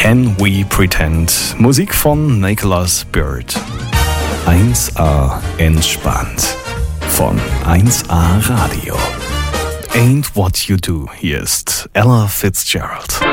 Can We Pretend? Musik von Nicholas Byrd. 1A entspannt von 1A Radio. Ain't What You Do. Hier ist Ella Fitzgerald.